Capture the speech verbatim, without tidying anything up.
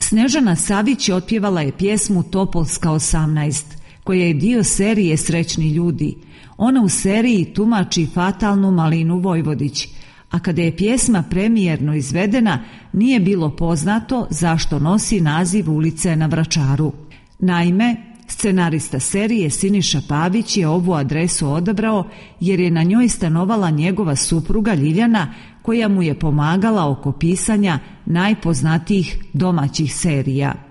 Snežana Savić otpjevala je pjesmu Topolska osamnaest, koja je dio serije Srećni ljudi. Ona u seriji tumači fatalnu Malinu Vojvodić, a kada je pjesma premijerno izvedena, nije bilo poznato zašto nosi naziv ulice na Vračaru. Naime, scenarista serije Siniša Pavić je ovu adresu odabrao jer je na njoj stanovala njegova supruga Ljiljana, koja mu je pomagala oko pisanja najpoznatijih domaćih serija.